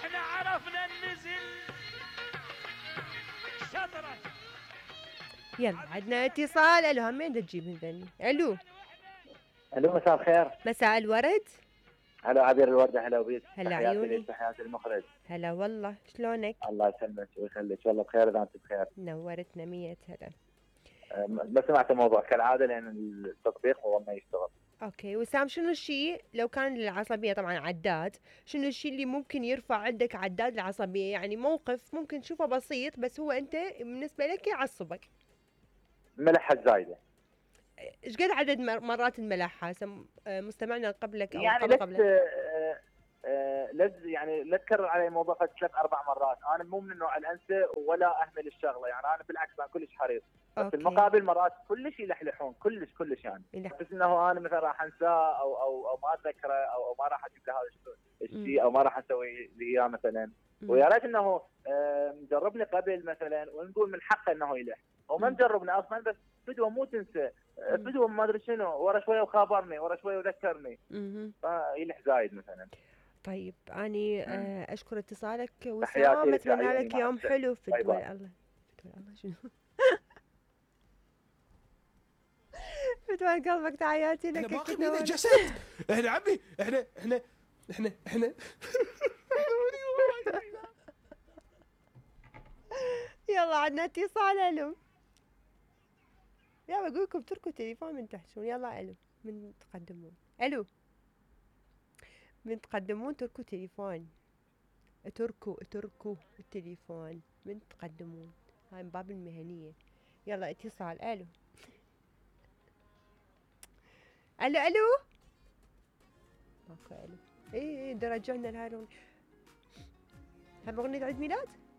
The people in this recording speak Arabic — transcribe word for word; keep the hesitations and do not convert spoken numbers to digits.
احنا عرفنا النزل شطرة. يلا عندنا اتصال. الو همين دا تجيب من ذني. الو الو مساء الخير. مساء الورد. هلا عبير الوردة، هلا وبيك. هلا تحياتي عيوني. لك، تحياتي المخرج. هلا والله، شلونك؟ الله يسلمك ويخليك، والله بخير اذا انت بخير. نورتنا مية هلا. أه، ما سمعت الموضوع كالعاده لان التطبيق هو ما يشتغل. اوكي وسام، شنو الشيء لو كان للعصبية طبعا عداد، شنو الشيء اللي ممكن يرفع عندك عداد العصبية؟ يعني موقف ممكن تشوفه بسيط بس هو انت بالنسبة لك يعصبك. ملح الزايده. ايش قد عدد مر- مرات الملحة سم... آه، مستمعنا قبلك او يعني قبل لست قبلك؟ أه أه لا يعني لا تكرر علي الموضوع قد ثلاث اربع مرات. انا مو من النوع اللي انسى ولا اهمل الشغله، يعني انا بالعكس انا كلش حريص. بس أوكي. المقابل مرات كلش يلحلحون، كلش كلش يعني يلح- بس انه انا مثلا راح انساه او او او ما اتذكره او, أو ما راح اجيب له هذا الشيء او ما راح اسوي لي اياه مثلا. مم. ويا ريت انه آه، مجربني قبل مثلا ونقول من حقه انه يلح، وما مم. مجربني اصلا بس فدوه مو تنسى، آه، مم. فدوه ما ادري شنو ورا شويه وخابرني ورا شويه وذكرني مهم. فيلح زايد مثلا. طيب اني مم. آه، اشكر اتصالك وسام، تحياتي لك يا اتمنى عيوني، لك مع يوم السلامة. حلو في باي دول باي. الله. في دول الله شنو؟ في دول قلبك، تحياتي لك. احنا باقي كنا بينا ورا. جسد. احنا عمي احنا احنا احنا احنا يلا عندنا اتصال. الو يلا بقول لكم تركوا التليفون من تحشون. يلا الو من تقدمون. الو من تقدمون تركوا تليفون. اتركوا اتركوا التليفون من تقدمون، هاي من باب المهنية. يلا اتصال. الو الو الو ماكو الو. اي اي درجعنا لهاي الأغنية. هم اغنية عيد ميلاد.